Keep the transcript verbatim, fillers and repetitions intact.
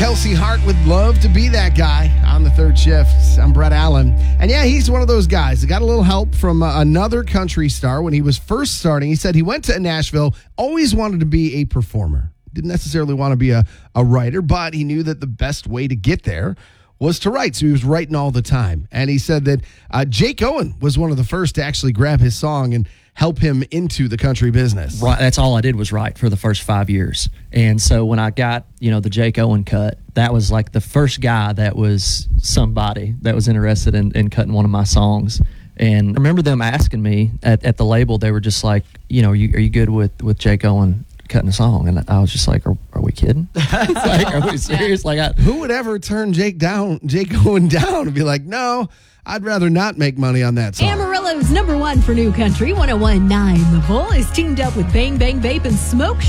Kelsey Hart would love to be that guy on the third shift. I'm Brett Allen. And yeah, he's one of those guys that got a little help from uh, another country star when he was first starting. He said he went to Nashville, always wanted to be a performer. Didn't necessarily want to be a, a writer, but he knew that the best way to get there was to write. So he was writing all the time. And he said that uh, Jake Owen was one of the first to actually grab his song and help him into the country business. Right, that's all I did was write for the first five years. And so when I got, you know, the Jake Owen cut, that was like the first guy that was somebody that was interested in, in cutting one of my songs. And I remember them asking me at, at the label, they were just like, you know, are you, are you good with, with Jake Owen cutting a song? And I was just like, are, are we kidding? Like, are we serious? Like, I, who would ever turn Jake down, Jake Owen down and be like, no, I'd rather not make money on that song. Amarillo's number one for new country, one oh one point nine The Bull, is teamed up with Bang Bang Vape and Smoke